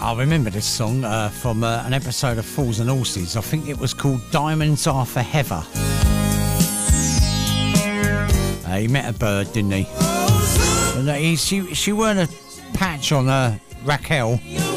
I remember this song from an episode of Fools and Horses. I think it was called Diamonds Are for Heather. He met a bird, didn't he? And she weren't a patch on Raquel.